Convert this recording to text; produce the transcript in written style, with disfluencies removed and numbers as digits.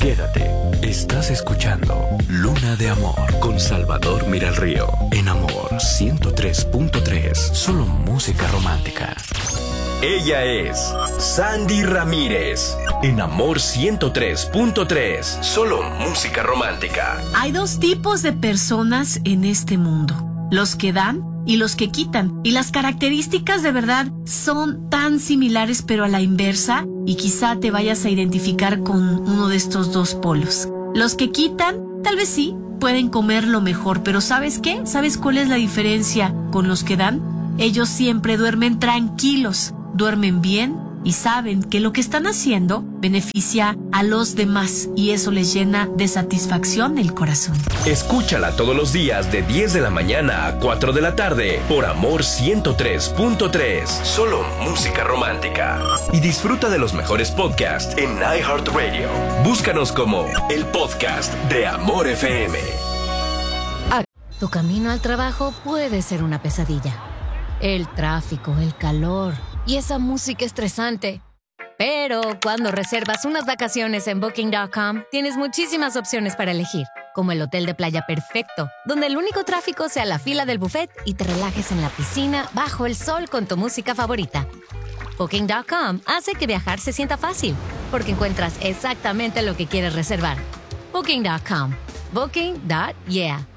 Quédate. Estás escuchando Luna de Amor con Salvador Miralrío. En Amor 103.3. Solo música romántica. Ella es Sandy Ramírez. En Amor 103.3. Solo música romántica. Hay dos tipos de personas en este mundo: los que dan y los que quitan. Y las características de verdad son tan similares, pero a la inversa, y quizá te vayas a identificar con uno de estos dos polos. Los que quitan, tal vez sí, pueden comer lo mejor, pero ¿sabes qué? ¿Sabes cuál es la diferencia con los que dan? Ellos siempre duermen tranquilos, duermen bien y saben que lo que están haciendo beneficia a los demás, y eso les llena de satisfacción el corazón. Escúchala todos los días de 10 de la mañana a 4 de la tarde por Amor 103.3. Solo música romántica. Y disfruta de los mejores podcasts en iHeartRadio. Búscanos como el podcast de Amor FM. Tu camino al trabajo puede ser una pesadilla. El tráfico, el calor y esa música estresante. Pero cuando reservas unas vacaciones en Booking.com, tienes muchísimas opciones para elegir, como el hotel de playa perfecto, donde el único tráfico sea la fila del buffet y te relajes en la piscina bajo el sol con tu música favorita. Booking.com hace que viajar se sienta fácil, porque encuentras exactamente lo que quieres reservar. Booking.com. Booking.yeah.